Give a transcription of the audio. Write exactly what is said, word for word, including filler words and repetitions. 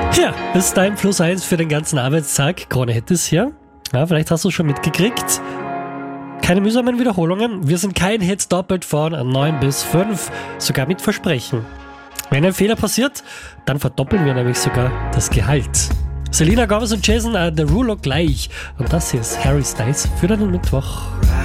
Ja, das ist dein Plus eins für den ganzen Arbeitstag. Krone hätte es hier. Ja, vielleicht hast du es schon mitgekriegt. Keine mühsamen Wiederholungen. Wir sind kein Hit doppelt von neun bis fünf, sogar mit Versprechen. Wenn ein Fehler passiert, dann verdoppeln wir nämlich sogar das Gehalt. Selena Gomez und Jason uh, Derulo gleich. Und das hier ist Harry Styles für den Mittwoch.